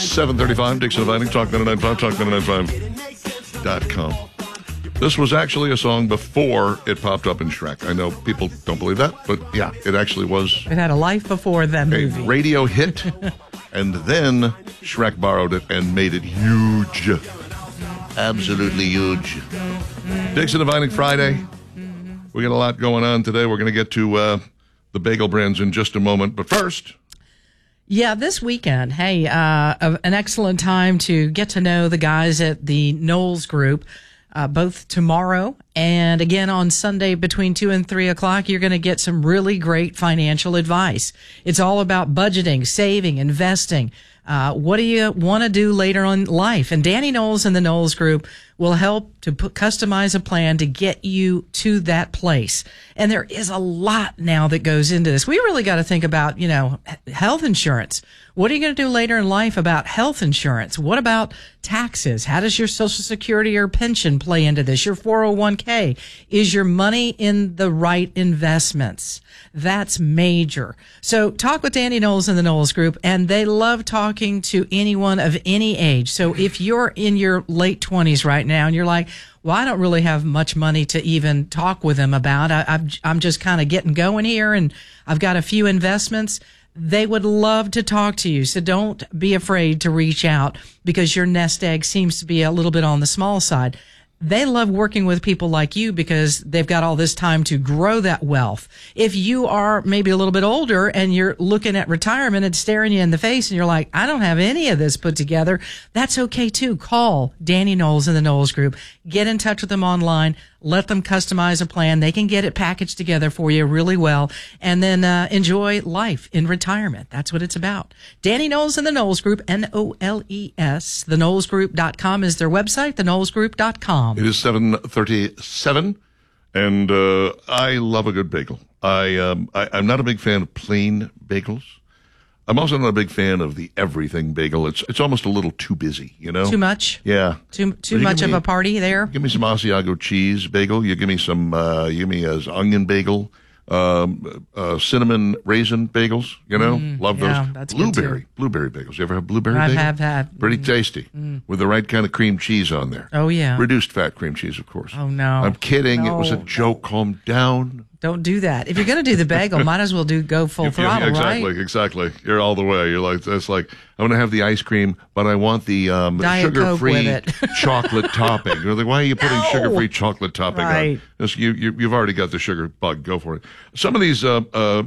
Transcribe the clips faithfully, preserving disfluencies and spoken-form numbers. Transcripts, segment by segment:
seven thirty-five, Dixon Vining, Talk ninety-nine point five, Talk ninety-nine point five dot com. This was actually a song before it popped up in Shrek. I know people don't believe that, but yeah, it actually was. It had a life before that movie. A radio hit, and then Shrek borrowed it and made it huge. Absolutely huge. Dixon Vining Friday. We got a lot going on today. We're going to get to uh, the bagel brands in just a moment, but first... Yeah, this weekend, hey, uh, an excellent time to get to know the guys at the Knowles Group, uh, both tomorrow and again on Sunday between two and three o'clock. You're going to get some really great financial advice. It's all about budgeting, saving, investing. Uh, what do you want to do later on in life? And Danny Knowles and the Knowles Group will help to put, customize a plan to get you to that place. And there is a lot now that goes into this. We really got to think about, you know, health insurance. What are you going to do later in life about health insurance? What about taxes? How does your Social Security or pension play into this? Your four oh one k? Is your money in the right investments? That's major. So talk with Danny Knowles and the Knowles Group, and they love talking to anyone of any age. So if you're in your late twenties right now and you're like, well, I don't really have much money to even talk with them about. I, I'm, I'm just kind of getting going here, and I've got a few investments. They would love to talk to you. So don't be afraid to reach out because your nest egg seems to be a little bit on the small side. They love working with people like you because they've got all this time to grow that wealth. If you are maybe a little bit older and you're looking at retirement and staring you in the face and you're like, I don't have any of this put together, that's okay too. Call Danny Knowles and the Knowles Group. Get in touch with them online. Let them customize a plan. They can get it packaged together for you really well, and then uh, enjoy life in retirement. That's what it's about. Danny Knowles and the Knowles Group, N O L E S. the knowles group dot com is their website, the knowles group dot com. It is seven thirty-seven, and uh, I love a good bagel. I, um, I, I'm not a big fan of plain bagels. I'm also not a big fan of the everything bagel. It's it's almost a little too busy, you know? Too much? Yeah. Too too much of me, a party there? Give me some Asiago cheese bagel. You give me some, uh, you give me a onion bagel, um, uh, cinnamon raisin bagels, you know? Mm, Love yeah, those. That's good Blueberry. too. Blueberry bagels. You ever have blueberry I bagel? have had. Pretty mm. tasty. Mm. With the right kind of cream cheese on there. Oh, yeah. Reduced fat cream cheese, of course. Oh, no. I'm kidding. No. It was a joke. Calm down. Don't do that. If you're going to do the bagel, might as well do go full You- throttle, yeah, exactly, right? Exactly. You're all the way. You're like, that's like, I'm going to have the ice cream, but I want the um, Diet Coke with sugar-free it. chocolate topping. You're like, why are you putting No. sugar-free chocolate topping Right. on? Just, you, you, you've already got the sugar bug. Go for it. Some of these, uh, uh,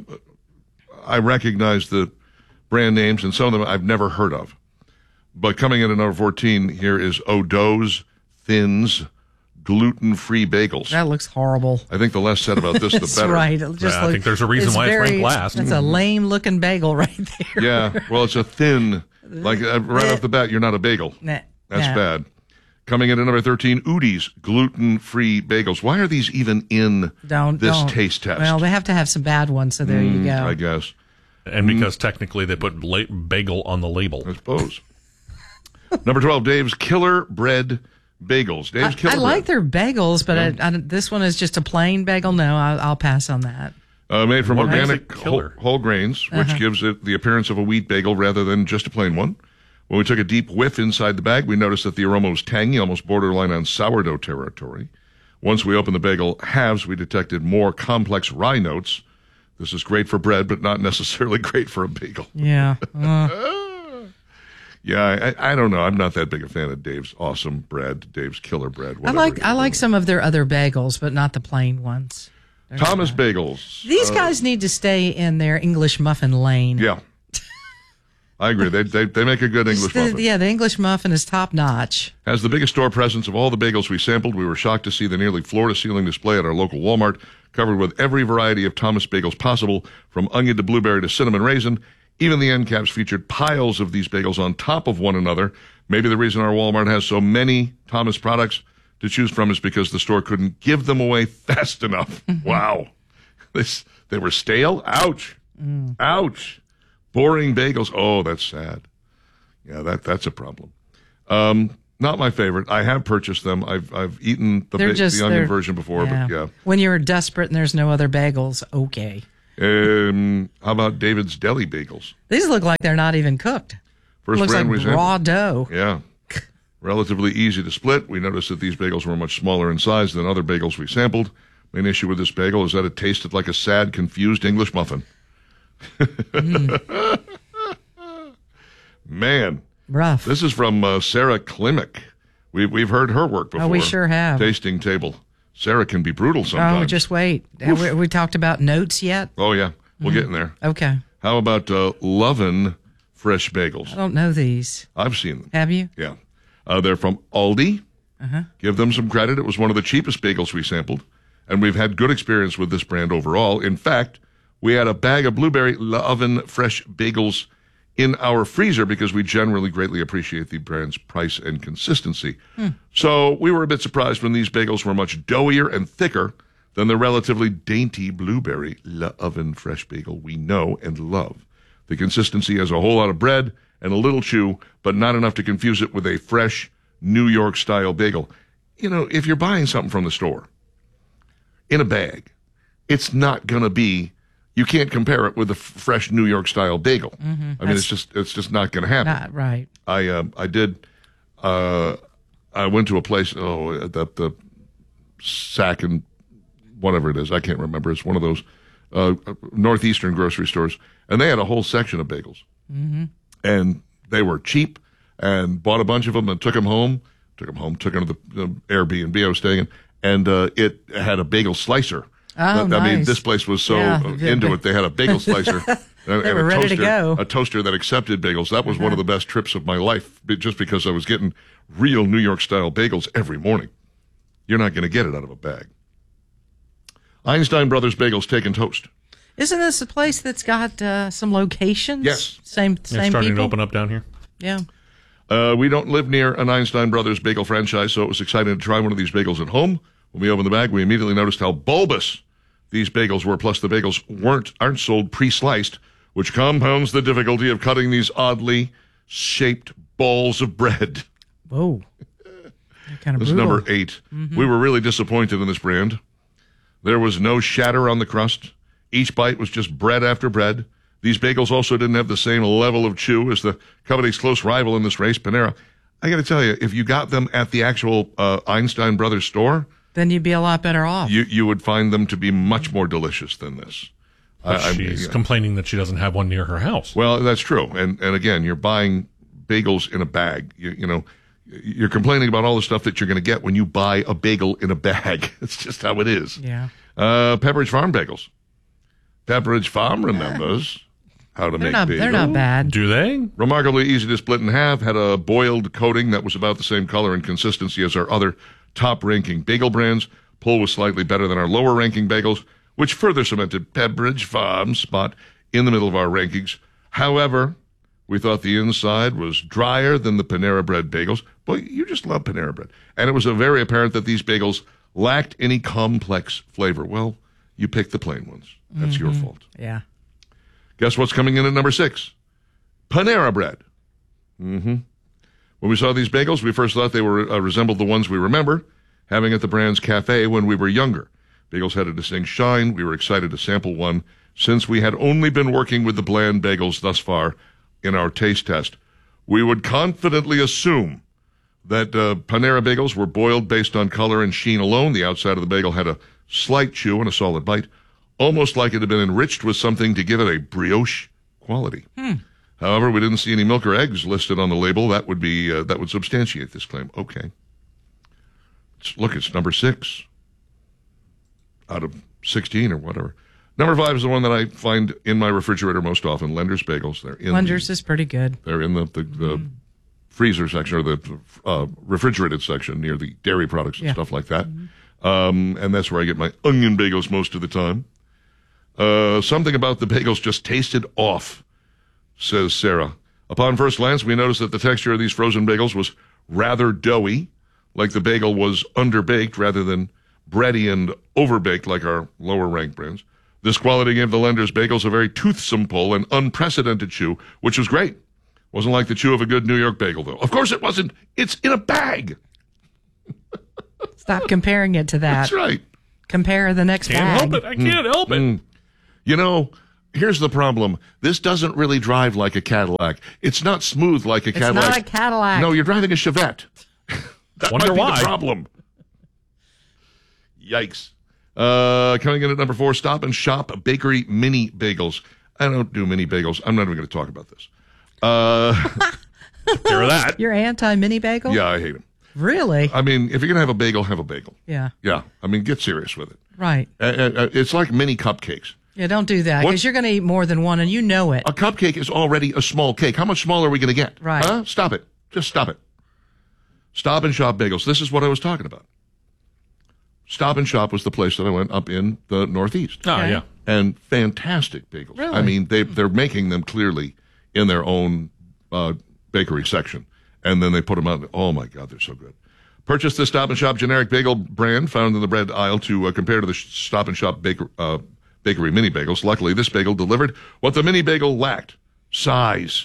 I recognize the brand names, and some of them I've never heard of. But coming in at number fourteen here is O'Do's Thins gluten-free bagels. That looks horrible. I think the less said about this, the That's better. right. It just Yeah, I look- think there's a reason why it's very- ranked last. That's a lame-looking bagel right there. Yeah, well, it's a thin, like uh, right off the bat, you're not a bagel. Nah, That's nah. bad. Coming in at number thirteen, Udi's gluten-free bagels. Why are these even in Don't, this don't. taste test? Well, they have to have some bad ones, so there you go. I guess. And because technically they put la- bagel on the label. I suppose. Number twelve, Dave's Killer Bread Bagels. Dave's I, Killer I like Bread. their bagels, but I, I, this one is just a plain bagel. No, I'll, I'll pass on that. Uh, made from What makes organic it whole, killer? whole grains, which Uh-huh. gives it the appearance of a wheat bagel rather than just a plain one. When we took a deep whiff inside the bag, we noticed that the aroma was tangy, almost borderline on sourdough territory. Once we opened the bagel halves, we detected more complex rye notes. This is great for bread, but not necessarily great for a bagel. Yeah. Uh, Yeah, I, I don't know. I'm not that big a fan of Dave's awesome bread, Dave's killer bread. I whatever like you're I like doing. some of their other bagels, but not the plain ones. They're Thomas not- Bagels. These Uh, guys need to stay in their English muffin lane. Yeah. I agree. They, they they make a good English The- muffin. yeah, the English muffin is top notch. As the biggest store presence of all the bagels we sampled, we were shocked to see the nearly floor-to-ceiling display at our local Walmart, covered with every variety of Thomas bagels possible, from onion to blueberry to cinnamon raisin. Even the end caps featured piles of these bagels on top of one another. Maybe the reason our Walmart has so many Thomas products to choose from is because the store couldn't give them away fast enough. Wow. This, they were stale? Ouch. Mm. Ouch. Boring bagels. Oh, that's sad. Yeah, that that's a problem. Um, not my favorite. I have purchased them. I've I've eaten the, They're ba- just the onion they're- version before, but yeah. When you're desperate and there's no other bagels, okay. Um, how about David's Deli Bagels? These look like they're not even cooked. First Looks brand like we sampled. raw dough. Yeah. Relatively easy to split. We noticed that these bagels were much smaller in size than other bagels we sampled. Main issue with this bagel is that it tasted like a sad, confused English muffin. Mm. Man. Rough. This is from uh, Sarah Klimek. We've, we've heard her work before. Oh, we sure have. Tasting table. Sarah can be brutal sometimes. Oh, just wait. Have we, we talked about notes yet? Oh, yeah. We'll mm. get in there. Okay. How about uh, Lovin' Fresh Bagels? I don't know these. I've seen them. Have you? Yeah. Uh, they're from Aldi. Uh-huh. Give them some credit. It was one of the cheapest bagels we sampled, and we've had good experience with this brand overall. In fact, we had a bag of Blueberry Lovin' Fresh Bagels in our freezer because we generally greatly appreciate the brand's price and consistency. Hmm. So we were a bit surprised when these bagels were much doughier and thicker than the relatively dainty Blueberry Lovin' Fresh Bagel we know and love. The consistency has a whole lot of bread and a little chew, but not enough to confuse it with a fresh New York-style bagel. You know, if you're buying something from the store in a bag, it's not going to be, you can't compare it with a f- fresh New York-style bagel. Mm-hmm. I mean, That's it's just it's just not going to happen. Not right. I uh, I did, uh, I went to a place, oh, that the Sack and whatever it is, I can't remember. It's one of those uh, northeastern grocery stores, and they had a whole section of bagels. Mm-hmm. And they were cheap, and bought a bunch of them and took them home. Took them home, took them to the uh, Airbnb I was staying in, and uh, it had a bagel slicer. Oh, I nice. mean, this place was so Yeah. into it. They had a bagel slicer and, They and were a ready toaster, to go. a toaster that accepted bagels. That was uh-huh. one of the best trips of my life, just because I was getting real New York-style bagels every morning. You're not going to get it out of a bag. Einstein Brothers Bagels Take and Toast. Isn't this a place that's got uh, some locations? Yes. Same, It's same starting people? to open up down here. Yeah. Uh, we don't live near an Einstein Brothers bagel franchise, so it was exciting to try one of these bagels at home. When we opened the bag, we immediately noticed how bulbous these bagels were, plus the bagels weren't aren't sold pre-sliced, which compounds the difficulty of cutting these oddly shaped balls of bread. Whoa. Kind of This is brutal. number eight. Mm-hmm. We were really disappointed in this brand. There was no shatter on the crust. Each bite was just bread after bread. These bagels also didn't have the same level of chew as the company's close rival in this race, Panera. I got to tell you, if you got them at the actual uh, Einstein Brothers store, then you'd be a lot better off. you you would find them to be much more delicious than this. But I- I- she's yeah. complaining that she doesn't have one near her house. Well, that's true. And and again, you're buying bagels in a bag. You, you know, you're complaining about all the stuff that you're going to get when you buy a bagel in a bag. It's just how it is. Yeah. Uh, Pepperidge Farm bagels. Pepperidge Farm remembers how to They're make not, bagels. they're not bad. Do they? Remarkably easy to split in half, had a boiled coating that was about the same color and consistency as our other top-ranking bagel brands. Pull was slightly better than our lower-ranking bagels, which further cemented Pepperidge Farm's spot in the middle of our rankings. However, we thought the inside was drier than the Panera Bread bagels. Boy, you just love Panera Bread. And it was a very apparent that these bagels lacked any complex flavor. Well, you picked the plain ones. That's mm-hmm. your fault. Yeah. Guess what's coming in at number six? Panera Bread. Mm-hmm. When we saw these bagels, we first thought they were uh, resembled the ones we remember having at the brand's cafe when we were younger. Bagels had a distinct shine. We were excited to sample one since we had only been working with the bland bagels thus far in our taste test. We would confidently assume that uh, Panera bagels were boiled based on color and sheen alone. The outside of the bagel had a slight chew and a solid bite, almost like it had been enriched with something to give it a brioche quality. Hmm. However, we didn't see any milk or eggs listed on the label. That would be uh, that would substantiate this claim. Okay. It's, look, it's number six out of sixteen or whatever. Number five is the one that I find in my refrigerator most often, Lender's Bagels. They're in Lender's the, is pretty good. They're in the, the, the mm. freezer section or the uh, refrigerated section near the dairy products and yeah. stuff like that. Mm-hmm. Um, and that's where I get my onion bagels most of the time. Uh, something about the bagels just tasted off, says Sarah. Upon first glance, we noticed that the texture of these frozen bagels was rather doughy, like the bagel was underbaked rather than bready and overbaked like our lower-ranked brands. This quality gave the Lender's bagels a very toothsome pull and unprecedented chew, which was great. Wasn't like the chew of a good New York bagel, though. Of course it wasn't. It's in a bag. Stop comparing it to that. That's right. Compare the next Can't bag. help it. I can't mm. help it. Mm. You know, here's the problem. This doesn't really drive like a Cadillac. It's not smooth like a It's Cadillac. not a Cadillac. No, you're driving a Chevette. That Wonder might be why. the problem. Yikes. Uh, coming in at number four, Stop and Shop Bakery Mini Bagels. I don't do mini bagels. I'm not even going to talk about this. Uh, Hear that? You're anti-mini bagel? yeah, I hate them. Really? I mean, if you're going to have a bagel, have a bagel. Yeah. Yeah. I mean, get serious with it. Right. Uh, uh, it's like mini cupcakes. Yeah, don't do that What- because you're going to eat more than one and you know it. A cupcake is already a small cake. How much smaller are we going to get? Right. Huh? Stop it. Just stop it. Stop and Shop Bagels. This is what I was talking about. Stop and Shop was the place that I went up in the Northeast. Oh, Okay. yeah. And fantastic bagels. Really? I mean, they, they're making them clearly in their own uh, bakery section. And then they put them out. Oh, my God, they're so good. Purchase the Stop and Shop generic bagel brand found in the bread aisle to uh, compare to the Stop and Shop baker, uh, bakery mini bagels. Luckily, this bagel delivered what the mini bagel lacked: size.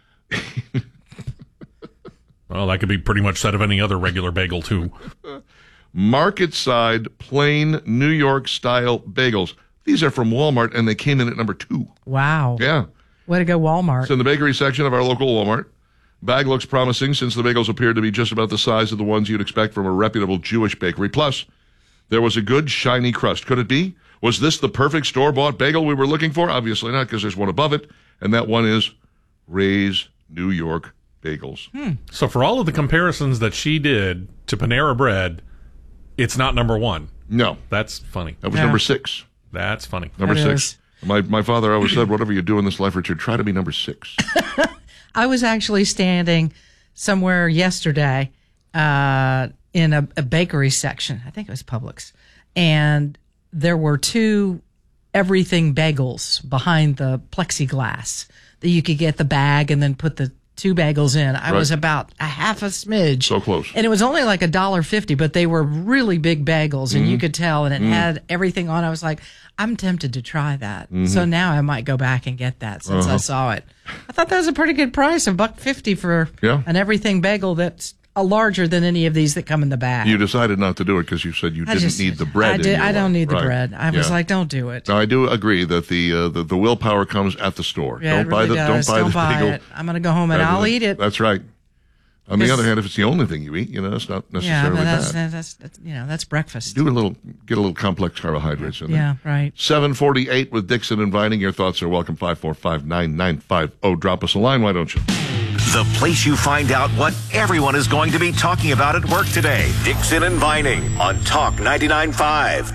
Well, that could be pretty much said of any other regular bagel, too. Market side, plain New York style bagels. These are from Walmart, and they came in at number two. Wow. Yeah. Way to go, Walmart. It's in the bakery section of our local Walmart. Bag looks promising since the bagels appear to be just about the size of the ones you'd expect from a reputable Jewish bakery. Plus, there was a good shiny crust. Could it be? Was this the perfect store-bought bagel we were looking for? Obviously not, because there's one above it, and that one is Ray's New York Bagels. Hmm. So for all of the comparisons that she did to Panera Bread, it's not number one. No, That's funny. that was Yeah. number six. That's funny. Number That six. is. My my father always said, whatever you do in this life, Richard, try to be number six. I was actually standing somewhere yesterday uh, in a, a bakery section. I think it was Publix. And there were two everything bagels behind the plexiglass that you could get the bag and then put the two bagels in. I Right. was about a half a smidge. So close. And it was only like a dollar fifty, but they were really big bagels, and you Mm-hmm. could tell, and it had everything on. I was like, I'm tempted to try that. Mm-hmm. So now I might go back and get that since Uh-huh. I saw it. I thought that was a pretty good price, a buck fifty for Yeah. an everything bagel that's a larger than any of these that come in the bag. You decided not to do it because you said you I didn't just- need the bread. I, in did, your I don't life. need the Right. bread. I was Yeah. like, don't do it. Now, I do agree that the, uh, the the willpower comes at the store. Yeah, don't it buy really the does. don't buy Don't the buy bagel. it. I'm going to go home and rather I'll than- eat it. That's right. On the Because- other hand, if it's the only thing you eat, you know, it's not Yeah, necessarily but that's, bad. that's, that's, you know, that's breakfast. Do a little, get a little complex carbohydrates in there. Yeah, right. seven forty-eight with Dixon and Vining. Your thoughts are welcome. five four five, nine nine five zero. Drop us a line, why don't you? The place you find out what everyone is going to be talking about at work today. Dixon and Vining on Talk ninety-nine point five.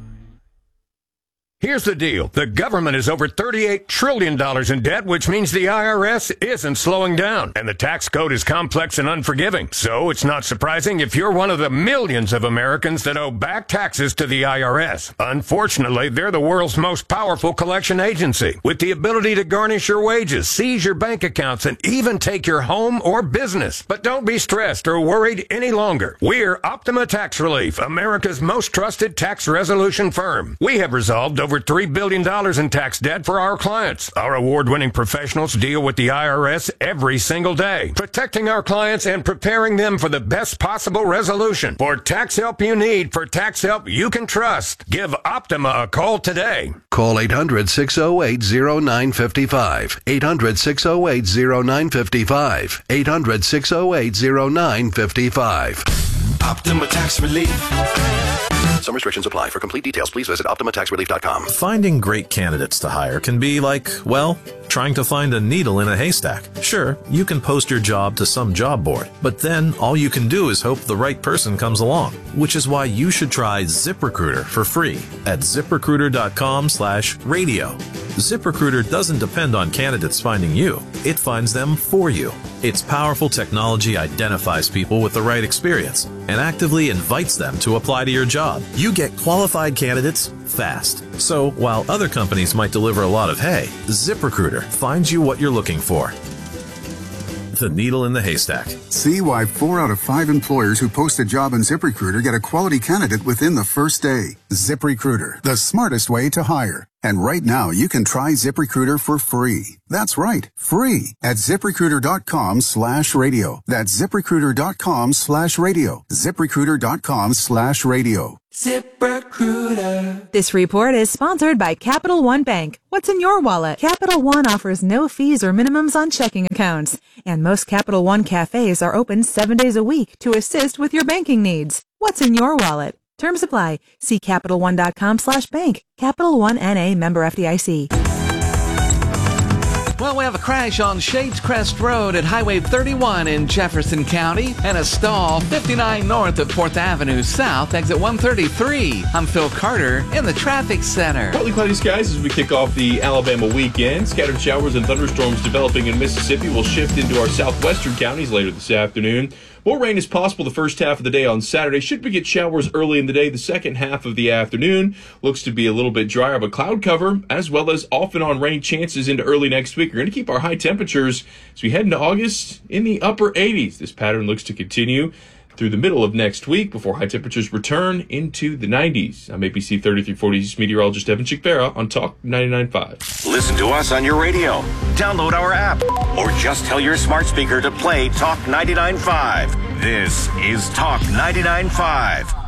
Here's the deal. The government is over thirty-eight trillion dollars in debt, which means the I R S isn't slowing down. And the tax code is complex and unforgiving. So it's not surprising if you're one of the millions of Americans that owe back taxes to the I R S. Unfortunately, they're the world's most powerful collection agency, with the ability to garnish your wages, seize your bank accounts, and even take your home or business. But don't be stressed or worried any longer. We're Optima Tax Relief, America's most trusted tax resolution firm. We have resolved over three billion dollars in tax debt for our clients. Our award-winning professionals deal with the I R S every single day, protecting our clients and preparing them for the best possible resolution. For tax help you need, for tax help you can trust, give Optima a call today. Call eight hundred, six oh eight, oh nine five five. eight hundred, six oh eight, oh nine five five. eight hundred, six oh eight, oh nine five five. Optima Tax Relief. Some restrictions apply. For complete details, please visit optima tax relief dot com. Finding great candidates to hire can be like, well, trying to find a needle in a haystack. Sure, you can post your job to some job board, but then all you can do is hope the right person comes along, which is why you should try ZipRecruiter for free at ZipRecruiter.com slash radio. ZipRecruiter doesn't depend on candidates finding you. It finds them for you. Its powerful technology identifies people with the right experience and actively invites them to apply to your job. You get qualified candidates fast. So while other companies might deliver a lot of hay, ZipRecruiter finds you what you're looking for. The needle in the haystack. See why four out of five employers who post a job on ZipRecruiter get a quality candidate within the first day. ZipRecruiter, the smartest way to hire. And right now, you can try ZipRecruiter for free. That's right, free at ZipRecruiter.com slash radio. That's ZipRecruiter.com slash radio. ZipRecruiter.com slash radio. ZipRecruiter. This report is sponsored by Capital One Bank. What's in your wallet? Capital One offers no fees or minimums on checking accounts. And most Capital One cafes are open seven days a week to assist with your banking needs. What's in your wallet? Terms apply. See CapitalOne.com slash bank. Capital One N A, member F D I C. Well, we have a crash on Shades Crest Road at Highway thirty-one in Jefferson County and a stall fifty-nine north of fourth Avenue South, exit one thirty-three. I'm Phil Carter in the traffic center. Partly cloudy skies as we kick off the Alabama weekend. Scattered showers and thunderstorms developing in Mississippi will shift into our southwestern counties later this afternoon. More rain is possible the first half of the day on Saturday. Should we get showers early in the day, the second half of the afternoon looks to be a little bit drier, but cloud cover as well as off and on rain chances into early next week. We're going to keep our high temperatures as we head into August in the upper eighties. This pattern looks to continue through the middle of next week before high temperatures return into the nineties. I'm A B C thirty-three forty's meteorologist Evan Chickvera on Talk ninety-nine point five. Listen to us on your radio. Download our app. Or just tell your smart speaker to play Talk ninety-nine point five. This is Talk ninety-nine point five.